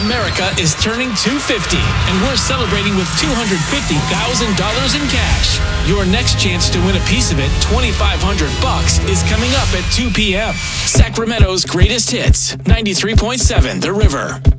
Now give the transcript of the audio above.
America is turning 250, and we're celebrating with $250,000 in cash. Your next chance to win a piece of it, $2,500, is coming up at 2 p.m. Sacramento's greatest hits, 93.7 The River.